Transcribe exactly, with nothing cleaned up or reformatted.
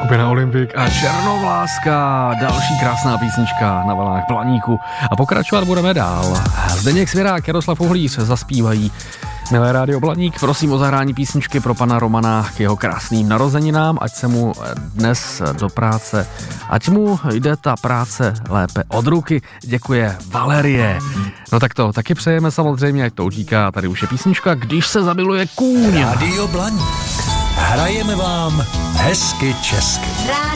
Skupina Olympik a Černovláska, další krásná písnička na vlnách Blaníku. A pokračovat budeme dál. Zdeněk Svěrák, Jaroslav Uhlíř zaspívají Milé rádio Blaník, prosím o zahrání písničky pro pana Romana k jeho krásným narozeninám, ať se mu dnes do práce, ať mu jde ta práce lépe od ruky, děkuje Valerie. No tak to taky přejeme samozřejmě, ať to utíká, tady už je písnička Když se zamiluje kůň. Rádio Blaník. Hrajeme vám hezky česky.